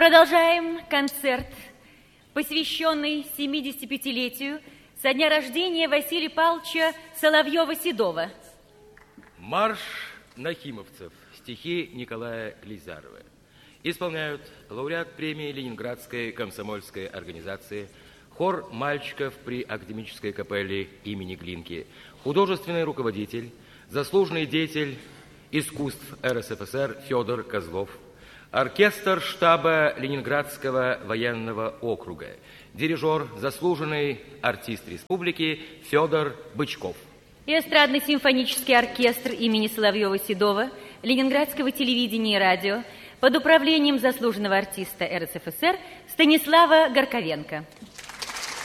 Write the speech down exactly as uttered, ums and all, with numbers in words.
Продолжаем концерт, посвященный семидесятипятилетию со дня рождения Василия Павловича Соловьева-Седова. Марш нахимовцев, стихи Николая Лизарова. Исполняют лауреат премии Ленинградской комсомольской организации, хор мальчиков при академической капелле имени Глинки, художественный руководитель, заслуженный деятель искусств эр эс эф эс эр Федор Козлов, оркестр штаба Ленинградского военного округа, дирижер, заслуженный артист республики Федор Бычков. И эстрадный симфонический оркестр имени Соловьева-Седова, Ленинградского телевидения и радио под управлением заслуженного артиста эр эс эф эс эр Станислава Горковенко.